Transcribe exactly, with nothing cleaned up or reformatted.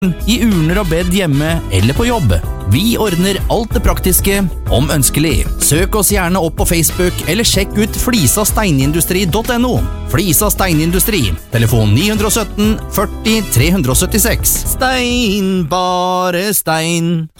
i urner og bed hjemme eller på jobb. Vi ordner alt det praktiske, om ønskelig. Søk oss gjerne opp på Facebook, eller sjekk ut flisa steinindustri punktum no. Flisa steinindustri, telefon ni sytten førti tre syttiseks. Stein, bare stein.